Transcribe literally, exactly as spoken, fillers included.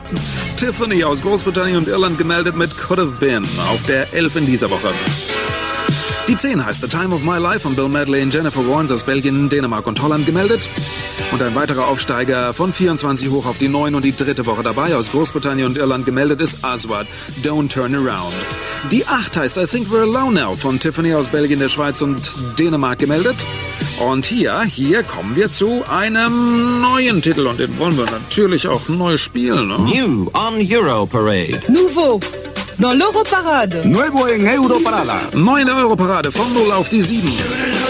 Tiffany aus Großbritannien und Irland gemeldet mit Could Have Been auf der elf in dieser Woche. Die zehn heißt The Time of My Life von Bill Medley und Jennifer Warnes aus Belgien, Dänemark und Holland gemeldet. Und ein weiterer Aufsteiger von vierundzwanzig hoch auf die neun und die dritte Woche dabei aus Großbritannien und Irland gemeldet ist Aswad, Don't Turn Around. Die acht heißt I Think We're Alone Now von Tiffany aus Belgien, der Schweiz und Dänemark gemeldet. Und hier, hier kommen wir zu einem neuen Titel und den wollen wir natürlich auch neu spielen. Ne? New on Europarade. Nouveau dans l'Europarade. Nuevo en Europarada. Neue Europarade von null auf die sieben.